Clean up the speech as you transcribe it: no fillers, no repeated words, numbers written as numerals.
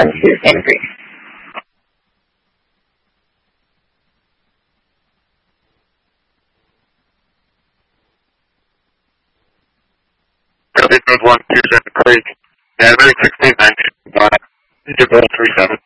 to Santa Cruz. Copy, code 1 to Santa Cruz. Yeah, American 1690. Digit 37.